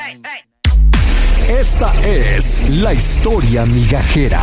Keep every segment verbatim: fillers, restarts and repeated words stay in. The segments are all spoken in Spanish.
Esta es la historia migajera.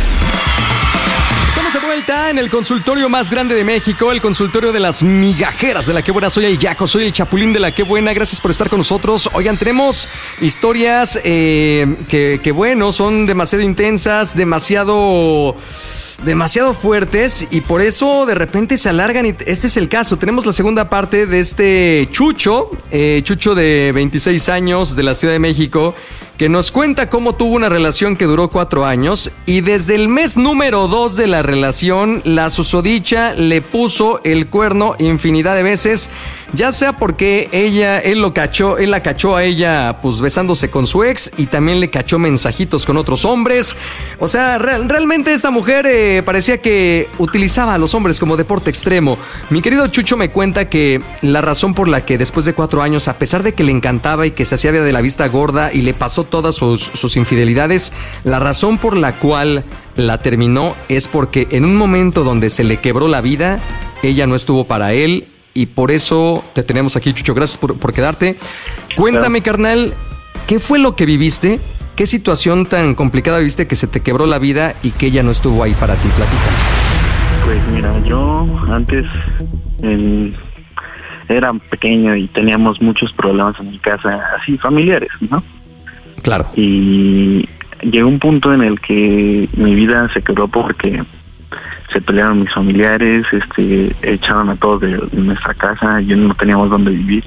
Estamos de vuelta en el consultorio más grande de México, el consultorio de las migajeras de La Qué Buena. Soy el Yaco, soy el Chapulín de La Qué Buena. Gracias por estar con nosotros. Oigan, tenemos historias eh, que, que, bueno, son demasiado intensas, demasiado... demasiado fuertes y por eso de repente se alargan y este es el caso. Tenemos la segunda parte de este Chucho, eh, Chucho de veintiséis años de la Ciudad de México, que nos cuenta cómo tuvo una relación que duró cuatro años y desde el mes número dos de la relación la susodicha le puso el cuerno infinidad de veces, ya sea porque ella, él lo cachó, él la cachó a ella pues besándose con su ex y también le cachó mensajitos con otros hombres. O sea, re- realmente esta mujer eh, parecía que utilizaba a los hombres como deporte extremo. Mi querido Chucho me cuenta que la razón por la que después de cuatro años, a pesar de que le encantaba y que se hacía de la vista gorda y le pasó todas sus, sus infidelidades, la razón por la cual la terminó es porque en un momento donde se le quebró la vida, ella no estuvo para él y por eso te tenemos aquí, Chucho. Gracias por, por quedarte. Cuéntame, carnal, ¿qué fue lo que viviste? ¿Qué situación tan complicada viviste que se te quebró la vida y que ella no estuvo ahí para ti? Platícame. Pues mira, yo antes eh, era pequeño y teníamos muchos problemas en mi casa, así familiares, ¿no? Claro. Y llegó un punto en el que mi vida se quebró porque se pelearon mis familiares, este, echaron a todos de, de nuestra casa, yo no teníamos dónde vivir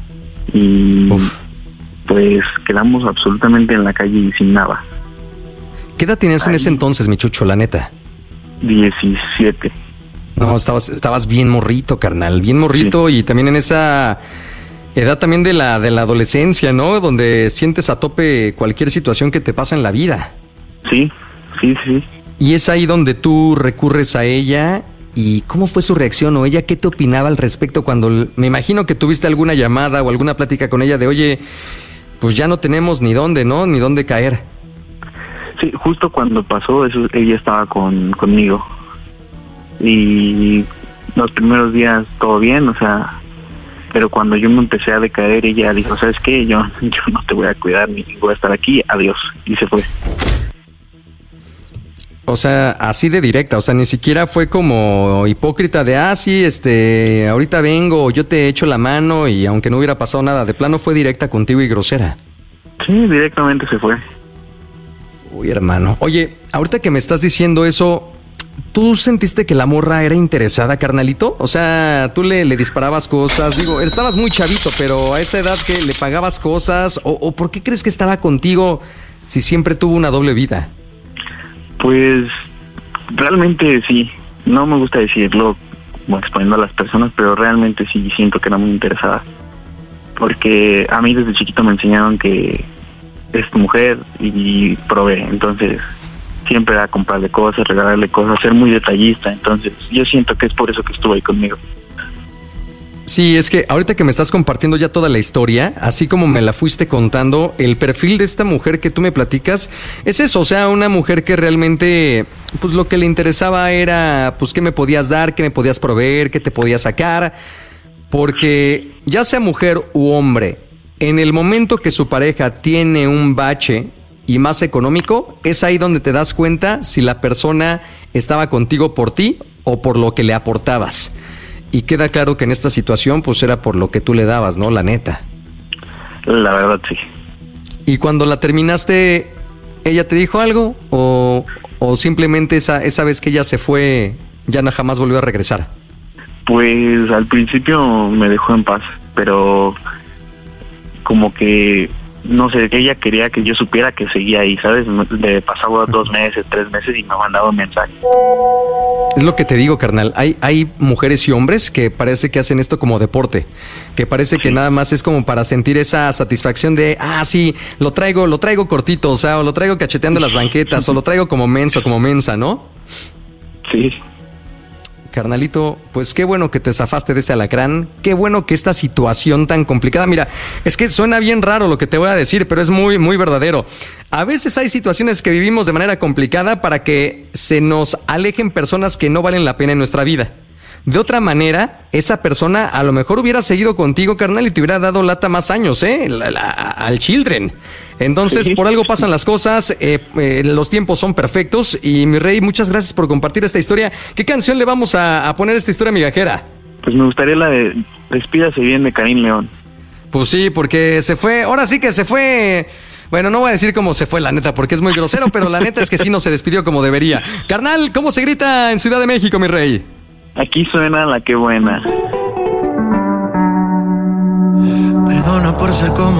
y Uf. pues quedamos absolutamente en la calle y sin nada. ¿Qué edad tenías en ese entonces, mi Chucho, la neta? diecisiete. No, estabas, estabas bien morrito, carnal, bien morrito, sí. Y también en esa edad también de la, de la adolescencia, ¿no? Donde sientes a tope cualquier situación que te pasa en la vida. Sí, sí, sí. Y es ahí donde tú recurres a ella. ¿Y cómo fue su reacción o ella qué te opinaba al respecto cuando, me imagino que tuviste alguna llamada o alguna plática con ella de, oye, pues ya no tenemos ni dónde, ¿no? Ni dónde caer? Sí, justo cuando pasó eso, ella estaba con conmigo. Y los primeros días todo bien, o sea, pero cuando yo me empecé a decaer, ella dijo, ¿sabes qué? Yo, yo no te voy a cuidar ni voy a estar aquí, adiós. Y se fue. O sea, así de directa, o sea, ni siquiera fue como hipócrita de, ah, sí, este, ahorita vengo, yo te echo la mano y aunque no hubiera pasado nada, de plano fue directa contigo y grosera. Sí, directamente se fue. Uy, hermano. Oye, ahorita que me estás diciendo eso, ¿tú sentiste que la morra era interesada, carnalito? O sea, tú le, le disparabas cosas, digo, estabas muy chavito, pero a esa edad que le pagabas cosas, o, o ¿por qué crees que estaba contigo si siempre tuvo una doble vida? Pues realmente sí, no me gusta decirlo bueno, exponiendo a las personas, pero realmente sí siento que era muy interesada. Porque a mí desde chiquito me enseñaron que es tu mujer y provee, entonces siempre era comprarle cosas, regalarle cosas, ser muy detallista, entonces yo siento que es por eso que estuvo ahí conmigo. Sí, es que ahorita que me estás compartiendo ya toda la historia, así como me la fuiste contando, el perfil de esta mujer que tú me platicas es eso, o sea, una mujer que realmente, pues lo que le interesaba era, pues qué me podías dar, qué me podías proveer, qué te podía sacar, porque ya sea mujer u hombre, en el momento que su pareja tiene un bache y más económico, es ahí donde te das cuenta si la persona estaba contigo por ti o por lo que le aportabas. Y queda claro que en esta situación pues era por lo que tú le dabas, ¿no? La neta. La verdad, sí. ¿Y cuando la terminaste, ella te dijo algo? ¿O, o simplemente esa, esa vez que ella se fue, ya no jamás volvió a regresar? Pues al principio me dejó en paz, pero como que, no sé, ella quería que yo supiera que seguía ahí, ¿sabes? Le pasaba dos meses, tres meses y me mandaba un mensaje. Es lo que te digo, carnal. Hay, hay mujeres y hombres que parece que hacen esto como deporte, que parece sí. que nada más es como para sentir esa satisfacción de, ah, sí, lo traigo, lo traigo cortito, o sea, o lo traigo cacheteando las banquetas, o lo traigo como menso, como mensa, ¿no? Sí. Carnalito, pues qué bueno que te zafaste de ese alacrán, qué bueno que esta situación tan complicada, mira, es que suena bien raro lo que te voy a decir, pero es muy, muy verdadero. A veces hay situaciones que vivimos de manera complicada para que se nos alejen personas que no valen la pena en nuestra vida. De otra manera, esa persona a lo mejor hubiera seguido contigo, carnal, y te hubiera dado lata más años, ¿eh? La, la, al Children. Entonces, sí, por algo pasan las cosas, eh, eh, los tiempos son perfectos. Y mi rey, muchas gracias por compartir esta historia. ¿Qué canción le vamos a, a poner a esta historia migajera? Pues me gustaría la de Despídase bien de Karim León. Pues sí, porque se fue, ahora sí que se fue... Bueno, no voy a decir cómo se fue, la neta, porque es muy grosero, pero la neta es que sí no se despidió como debería. Carnal, ¿cómo se grita en Ciudad de México, mi rey? Aquí suena la que buena. Perdona por ser como